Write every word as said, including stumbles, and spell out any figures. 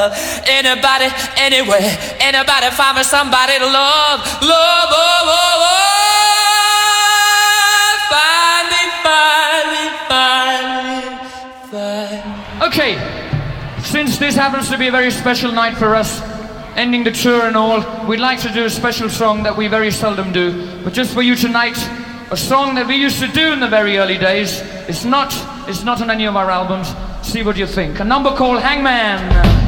Anybody, anywhere, anybody find me somebody to love, love, oh, oh, oh. Find me, find me, find me, find me. Okay, since this happens to be a very special night for us, ending the tour and all, we'd like to do a special song that we very seldom do, but just for you tonight, a song that we used to do in the very early days. It's not, it's not on any of our albums. See what you think. A number called Hangman.